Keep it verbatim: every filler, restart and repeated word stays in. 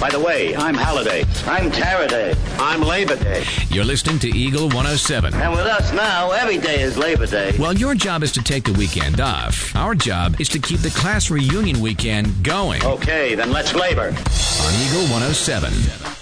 By the way, I'm Halliday. I'm Taraday. I'm Labor Day. You're listening to Eagle one oh seven. And with us now, every day is Labor Day. Well, your job is to take the weekend off. Our job is to keep the class reunion weekend going. Okay, then let's labor. On Eagle one oh seven.